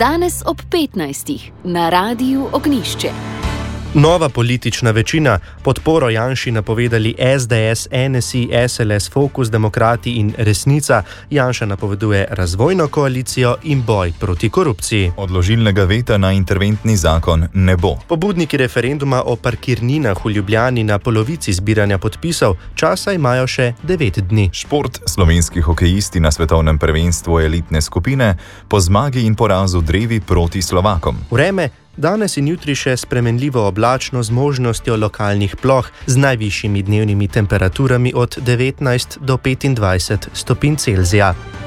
Danes ob 15. na Radiu Ognišče. Nova politična večina, podporo Janši napovedali SDS, NSI, SLS, Fokus, Demokrati in Resnica. Janša napoveduje razvojno koalicijo in boj proti korupciji. Odložilnega veta na interventni zakon ne bo. Pobudniki referenduma o parkirninah v Ljubljani na polovici zbiranja podpisov, časa imajo še 9 dni. Šport, slovenski hokejisti na svetovnem prvenstvu elitne skupine, po zmagi in porazu drevi proti Slovakom. Vreme. Danes in jutri še spremenljivo oblačno z možnostjo lokalnih ploh z najvišjimi dnevnimi temperaturami od 19 do 25 stopinj Celzija.